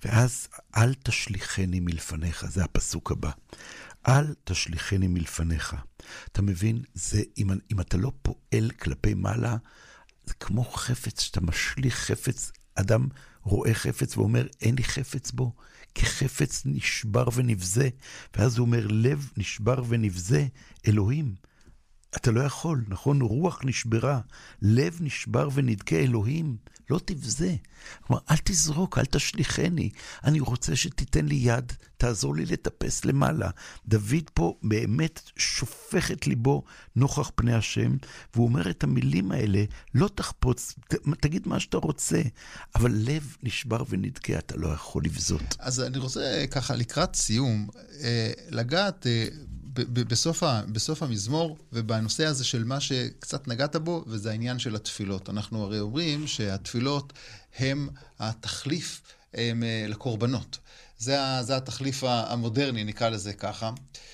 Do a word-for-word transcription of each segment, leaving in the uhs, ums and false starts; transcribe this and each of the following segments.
ואז אל תשליחני מלפניך, זה הפסוק הבא. אל תשליחני מלפניך. אתה מבין, זה, אם, אם אתה לא פועל כלפי מעלה, זה כמו חפץ, שאתה משליך חפץ, אדם רואה חפץ ואומר, אין לי חפץ בו, כי חפץ נשבר ונבזה, ואז הוא אומר, לב נשבר ונבזה, אלוהים, אתה לא יכול, נכון? רוח נשברה, לב נשבר ונדכה, אלוהים, לא תבזה. כלומר, אל תזרוק, אל תשליחני, אני רוצה שתיתן לי יד, תעזור לי לטפס למעלה. דוד פה באמת שופך את ליבו נוכח פני השם, והוא אומר את המילים האלה, לא תחפוץ, ת, תגיד מה שאתה רוצה, אבל לב נשבר ונדכה, אתה לא יכול לבזות. אז אני רוצה ככה לקראת סיום, אה, לגעת אה, ב- ב- בסוף, ה- בסוף המזמור, ובנושא הזה של מה שקצת נגעת בו, וזה העניין של התפילות. אנחנו הרי אומרים שהתפילות הם התחליף הם, אה, לקורבנות. זה, זה התחליף המודרני, נקרא לזה ככה.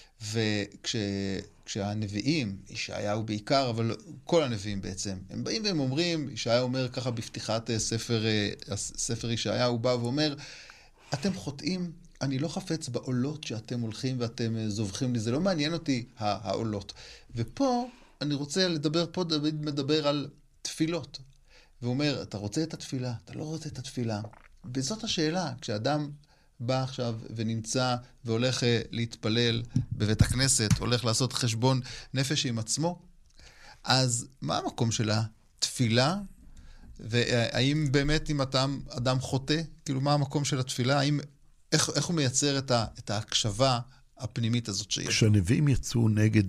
וכשהנביאים, ישעיהו בעיקר, אבל כל הנביאים בעצם, הם באים והם אומרים, ישעיהו אומר ככה בפתיחת ספר, ספר ישעיהו, הוא בא ואומר, אתם חוטאים, אני לא חפץ בעולות שאתם הולכים ואתם זובחים לי, זה לא מעניין אותי העולות. ופה אני רוצה לדבר, פה דוד מדבר על תפילות. והוא אומר, אתה רוצה את התפילה? אתה לא רוצה את התפילה. וזאת השאלה, כשאדם בא עכשיו ונמצא והולך להתפלל בבית הכנסת, הולך לעשות חשבון נפש עם עצמו, אז מה המקום של התפילה? והאם באמת אם אדם, אדם חוטא, כאילו מה המקום של התפילה? האם, איך, איך הוא מייצר את, ה, את ההקשבה הפנימית הזאת שיש? כשהנביאים יצאו נגד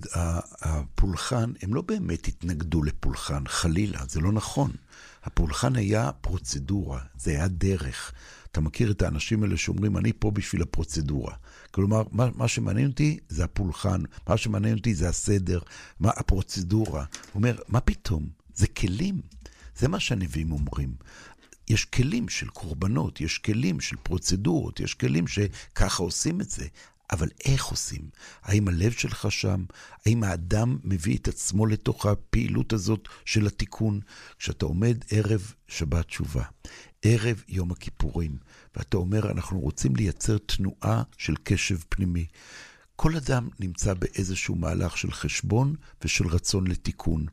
הפולחן, הם לא באמת התנגדו לפולחן, חלילה, זה לא נכון. הפולחן היה פרוצדורה, זה היה דרך. אתה מכיר את האנשים האלה שאומרים, אני פה בשביל הפרוצדורה. כלומר, מה, מה שמעניין אותי זה הפולחן, מה שמעניין אותי זה הסדר, מה הפרוצדורה. הוא אומר, מה פתאום? זה כלים. זה מה שהנביאים אומרים. יש כלים של קורבנות, יש כלים של פרוצדורות, יש כלים שככה עושים את זה. אבל איך עושים? האם הלב שלך שם? האם האדם מביא את עצמו לתוך הפעילות הזאת של התיקון? כשאתה עומד ערב שבת תשובה, ערב יום הכיפורים, ואתה אומר, אנחנו רוצים לייצר תנועה של קשב פנימי. כל אדם נמצא באיזשהו מהלך של חשבון ושל רצון לתיקון.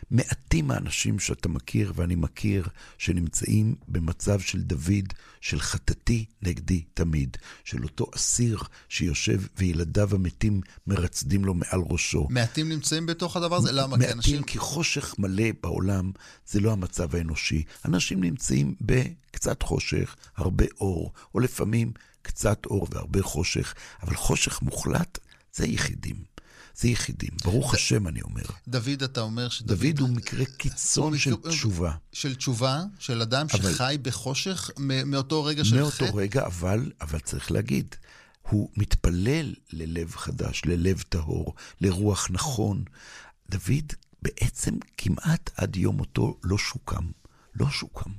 מעטים האנשים שאתה מכיר ואני מכיר שנמצאים במצב של דוד, של חטאתי נגדי תמיד, של אותו אסיר שיושב וילדיו המתים מרצדים לו מעל ראשו. מעטים נמצאים בתוך הדבר הזה? למה? מעטים אנשים... כי חושך מלא בעולם זה לא המצב האנושי. אנשים נמצאים בקצת חושך, הרבה אור, או לפעמים קצת אור והרבה חושך, אבל חושך מוחלט זה יחידים. זה יחידים, ברוך השם אני אומר. דוד, אתה אומר שדוד... דוד הוא מקרה קיצון של תשובה. של תשובה, של אדם שחי בחושך מאותו רגע של חטא? מאותו רגע, אבל, אבל צריך להגיד, הוא מתפלל ללב חדש, ללב טהור, לרוח נכון. דוד בעצם כמעט עד יום אותו לא שוקם, לא שוקם.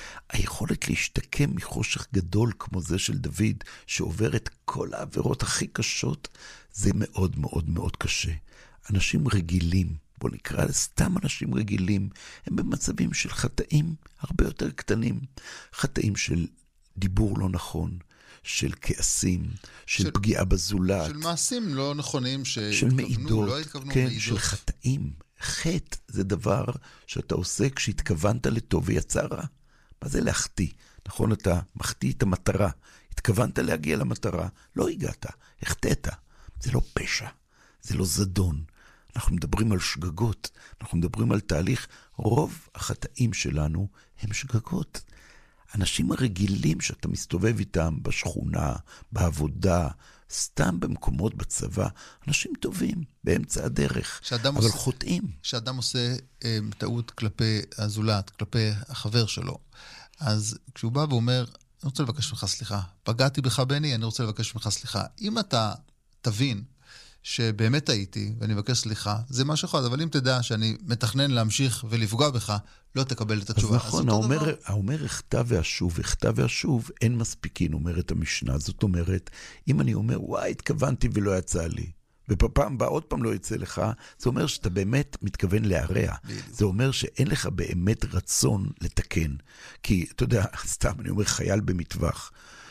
היכולת להשתקם מחושך גדול כמו זה של דוד, שעובר את כל העבירות הכי קשות, זה מאוד מאוד מאוד קשה. אנשים רגילים, בוא נקרא סתם אנשים רגילים, הם במצבים של חטאים הרבה יותר קטנים. חטאים של דיבור לא נכון, של כעסים, של, של פגיעה בזולת. של מעשים לא נכונים של מעידות, לא התכוונו כן, מעידות. של חטאים. חטא זה דבר שאתה עושה כשהתכוונת לטוב ויצא רע. מה זה להחטיא? נכון, אתה מחטיא את המטרה. התכוונת להגיע למטרה, לא הגעת, החטאת. זה לא פשע, זה לא זדון. אנחנו מדברים על שגגות, אנחנו מדברים על תהליך. רוב החטאים שלנו הם שגגות. אנשים הרגילים שאתה מסתובב איתם בשכונה, בעבודה, סתם במקומות בצבא, אנשים טובים באמצע הדרך, אבל עושה, חוטאים. כשאדם עושה אה, טעות כלפי הזולת, כלפי החבר שלו, אז כשהוא בא ואומר, אני רוצה לבקש ממך סליחה, פגעתי בך בני, אני רוצה לבקש ממך סליחה. אם אתה תבין שבאמת הייתי, ואני מבקש סליחה, זה משהו אחד, אבל אם תדע שאני מתכנן להמשיך ולפגוע בך, לא תקבל את התשובה. אז נכון, האומר, האומר הכתב והשוב, הכתב והשוב, אין מספיקין, אומרת המשנה. זאת אומרת, אם אני אומר, וואי, התכוונתי ולא יצא לי, ובפעם בא עוד פעם לא יצא לך, זה אומר שאתה באמת מתכוון להרע. זה אומר שאין לך באמת רצון לתקן. כי, אתה יודע, סתם אני אומר, חייל במטווח,